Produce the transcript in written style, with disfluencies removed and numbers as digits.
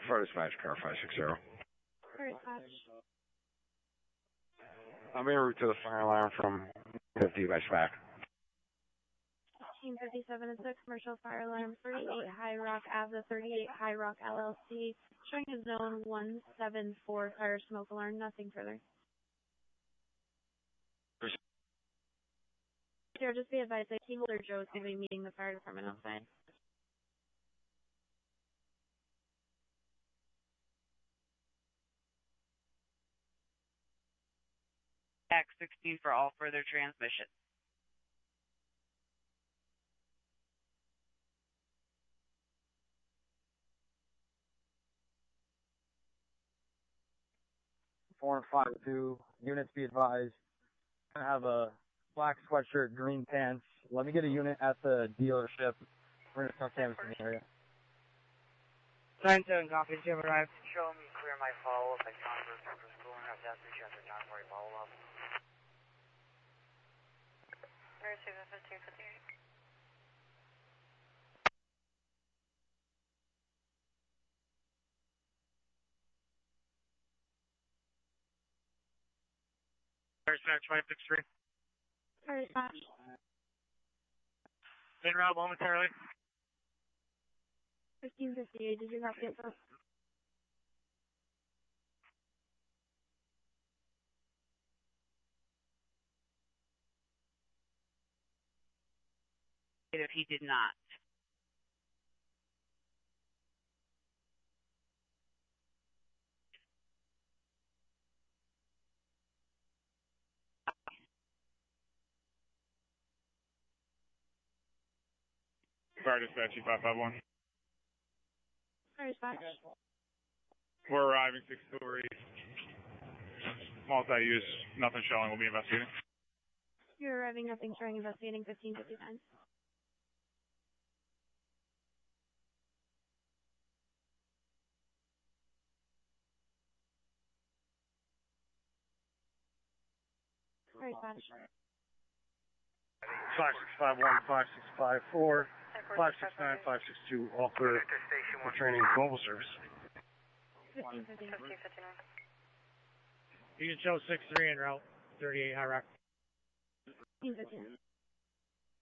Fire dispatch, car 560. Fire dispatch. I'm en route to the fire alarm from 50 by SPAC. 1557 and 6, commercial fire alarm, 38 High Rock Ave, the 38 High Rock LLC, showing a zone 174 fire smoke alarm, nothing further. Sure, just be advised that King or Joe is going to be meeting the fire department outside. Act 16 for all further transmission. Four and 5-2, units be advised. I have a black sweatshirt, green pants. Let me get a unit at the dealership. We're going to start canvassing the area. 9-7, copy, you have arrived. Show me clear my follow-up at Congress for school and have that issue after time for a follow-up. Receive 1558. Dispatch 563. Fire dispatch. En route momentarily. 1558, did you copy it, sir? If he did not. Fire dispatch 551. Fire dispatch. We're arriving 6 stories. Multi-use, nothing showing. We'll be investigating. You're arriving, nothing showing, investigating 1559. Fire dispatch. 5651, 5654, 569, 562, all clear for training mobile service. 1559. 1559. You can show 6-3 en route, 38 High Rock. 1559.